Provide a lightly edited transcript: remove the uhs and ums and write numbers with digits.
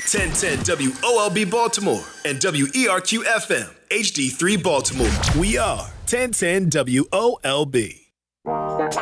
1010 WOLB Baltimore and WERQ FM HD3 Baltimore. We are 1010 WOLB.